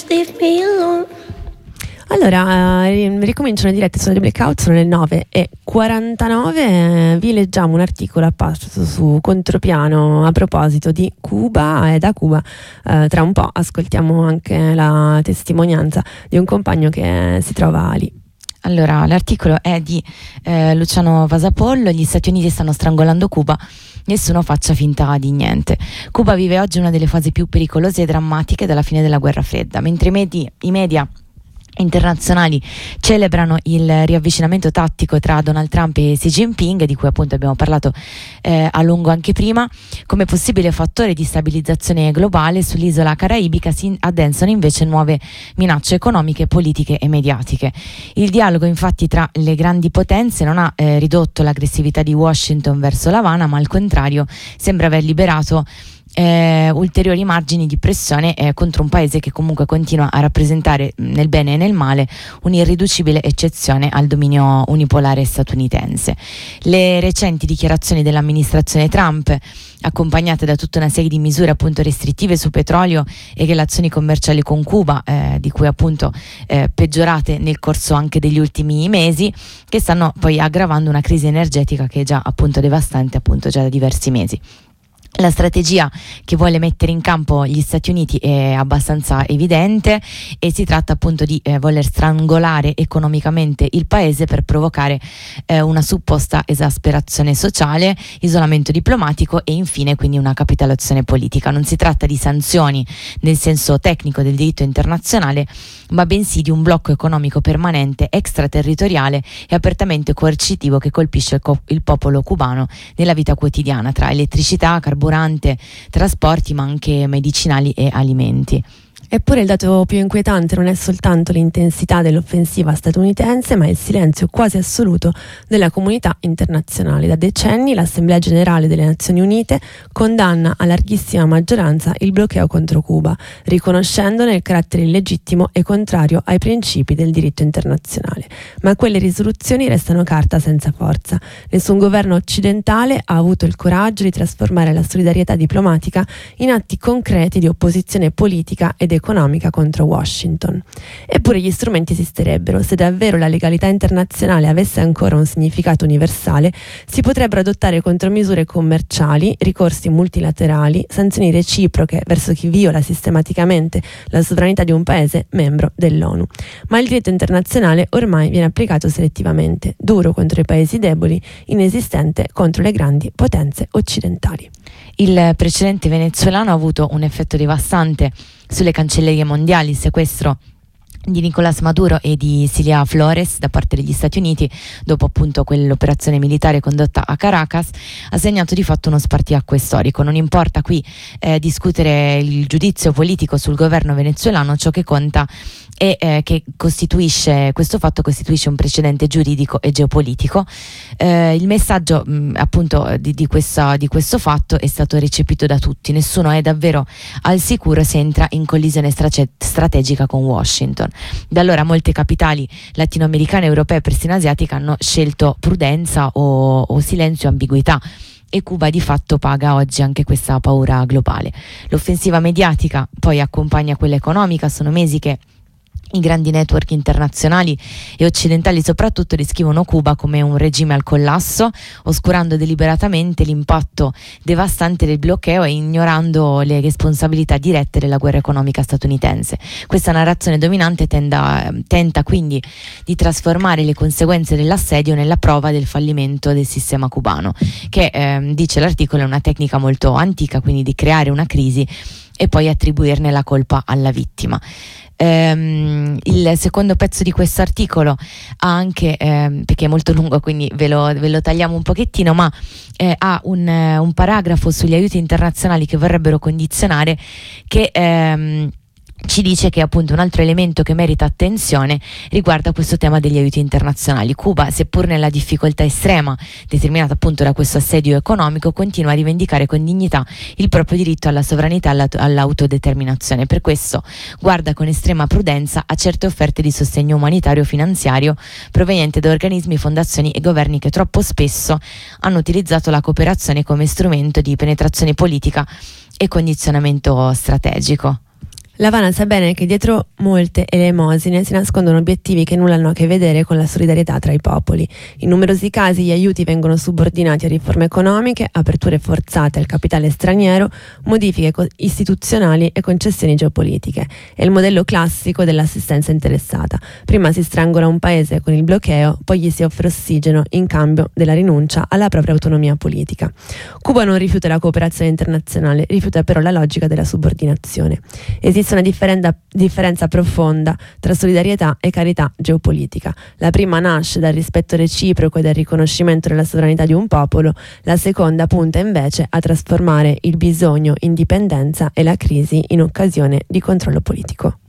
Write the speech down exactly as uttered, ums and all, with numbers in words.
just leave me alone. Allora, eh, ricominciano le dirette sulle Blackout, sono le nove e quarantanove, eh, vi leggiamo un articolo apparso su Contropiano a proposito di Cuba, e da Cuba eh, tra un po' ascoltiamo anche la testimonianza di un compagno che si trova lì. Allora, l'articolo è di eh, Luciano Vasapollo. Gli Stati Uniti stanno strangolando Cuba, nessuno faccia finta di niente. Cuba vive oggi una delle fasi più pericolose e drammatiche dalla fine della guerra fredda. Mentre i media, i media internazionali celebrano il riavvicinamento tattico tra Donald Trump e Xi Jinping, di cui appunto abbiamo parlato eh, a lungo anche prima, come possibile fattore di stabilizzazione globale, sull'isola caraibica si addensano invece nuove minacce economiche, politiche e mediatiche. Il dialogo infatti tra le grandi potenze non ha eh, ridotto l'aggressività di Washington verso l'Havana, ma al contrario sembra aver liberato Eh, ulteriori margini di pressione eh, contro un paese che comunque continua a rappresentare nel bene e nel male un'irriducibile eccezione al dominio unipolare statunitense. Le recenti dichiarazioni dell'amministrazione Trump, accompagnate da tutta una serie di misure appunto restrittive su petrolio e relazioni commerciali con Cuba, eh, di cui appunto eh, peggiorate nel corso anche degli ultimi mesi, che stanno poi aggravando una crisi energetica che è già appunto devastante appunto già da diversi mesi. La strategia che vuole mettere in campo gli Stati Uniti è abbastanza evidente e si tratta appunto di eh, voler strangolare economicamente il paese per provocare eh, una supposta esasperazione sociale, isolamento diplomatico e infine quindi una capitolazione politica. Non si tratta di sanzioni nel senso tecnico del diritto internazionale, ma bensì di un blocco economico permanente, extraterritoriale e apertamente coercitivo che colpisce il, co- il popolo cubano nella vita quotidiana, tra elettricità, carburante, trasporti ma anche medicinali e alimenti. Eppure il dato più inquietante non è soltanto l'intensità dell'offensiva statunitense, ma il silenzio quasi assoluto della comunità internazionale. Da decenni l'Assemblea Generale delle Nazioni Unite condanna a larghissima maggioranza il bloqueo contro Cuba, riconoscendone il carattere illegittimo e contrario ai principi del diritto internazionale. Ma quelle risoluzioni restano carta senza forza. Nessun governo occidentale ha avuto il coraggio di trasformare la solidarietà diplomatica in atti concreti di opposizione politica ed economica contro Washington. Eppure gli strumenti esisterebbero. Se davvero la legalità internazionale avesse ancora un significato universale, si potrebbero adottare contromisure commerciali, ricorsi multilaterali, sanzioni reciproche verso chi viola sistematicamente la sovranità di un paese membro dell'ONU. Ma il diritto internazionale ormai viene applicato selettivamente, duro contro i paesi deboli, inesistente contro le grandi potenze occidentali. Il precedente venezuelano ha avuto un effetto devastante sulle cancellerie mondiali. Il sequestro di Nicolás Maduro e di Cilia Flores da parte degli Stati Uniti, dopo appunto quell'operazione militare condotta a Caracas, ha segnato di fatto uno spartiacque storico. Non importa qui eh, discutere il giudizio politico sul governo venezuelano, ciò che conta è eh, che costituisce questo fatto costituisce un precedente giuridico e geopolitico. Eh, il messaggio mh, appunto di, di, questa, di questo fatto è stato recepito da tutti. Nessuno è davvero al sicuro se entra in collisione strate- strategica con Washington. Da allora molte capitali latinoamericane, europee e persino asiatiche hanno scelto prudenza o, o silenzio, ambiguità, e Cuba di fatto paga oggi anche questa paura globale. L'offensiva mediatica poi accompagna quella economica. Sono mesi che i grandi network internazionali e occidentali soprattutto descrivono Cuba come un regime al collasso, oscurando deliberatamente l'impatto devastante del bloqueo e ignorando le responsabilità dirette della guerra economica statunitense. Questa narrazione dominante tenda, tenta quindi di trasformare le conseguenze dell'assedio nella prova del fallimento del sistema cubano, che eh, dice l'articolo è una tecnica molto antica, quindi di creare una crisi e poi attribuirne la colpa alla vittima. Um, il secondo pezzo di questo articolo ha anche, um, perché è molto lungo quindi ve lo, ve lo tagliamo un pochettino, ma eh, ha un, uh, un paragrafo sugli aiuti internazionali che vorrebbero condizionare, che um, ci dice che appunto un altro elemento che merita attenzione riguarda questo tema degli aiuti internazionali. Cuba, seppur nella difficoltà estrema determinata appunto da questo assedio economico, continua a rivendicare con dignità il proprio diritto alla sovranità e alla, all'autodeterminazione. Per questo guarda con estrema prudenza a certe offerte di sostegno umanitario e finanziario provenienti da organismi, fondazioni e governi che troppo spesso hanno utilizzato la cooperazione come strumento di penetrazione politica e condizionamento strategico. L'Havana sa bene che dietro molte elemosine si nascondono obiettivi che nulla hanno a che vedere con la solidarietà tra i popoli. In numerosi casi gli aiuti vengono subordinati a riforme economiche, aperture forzate al capitale straniero, modifiche co- istituzionali e concessioni geopolitiche. È il modello classico dell'assistenza interessata. Prima si strangola un paese con il bloqueo, poi gli si offre ossigeno in cambio della rinuncia alla propria autonomia politica. Cuba non rifiuta la cooperazione internazionale, rifiuta però la logica della subordinazione. Esiste una differenza, differenza profonda tra solidarietà e carità geopolitica. La prima nasce dal rispetto reciproco e dal riconoscimento della sovranità di un popolo, la seconda punta invece a trasformare il bisogno in dipendenza e la crisi in occasione di controllo politico.